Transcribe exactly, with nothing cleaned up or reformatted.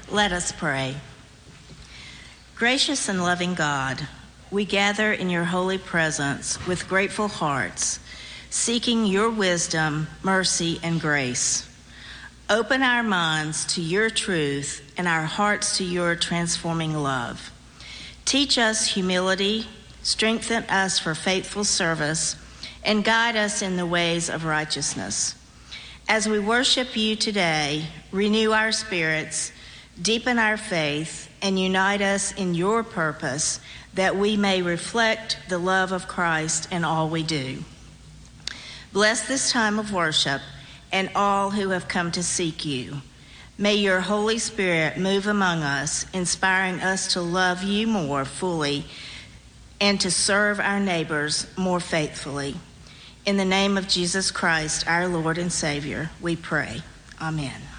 Let us pray. Gracious and loving God, we gather in your holy presence with grateful hearts, seeking your wisdom, mercy, and grace. Open our minds to your truth and our hearts to your transforming love. Teach us humility, strengthen us for faithful service, and guide us in the ways of righteousness. As we worship you today, renew our spirits, deepen our faith, and unite us in your purpose, that we may reflect the love of Christ in all we do. Bless this time of worship and all who have come to seek you. May your Holy Spirit move among us, inspiring us to love you more fully and to serve our neighbors more faithfully. In the name of Jesus Christ, our Lord and Savior, we pray. Amen.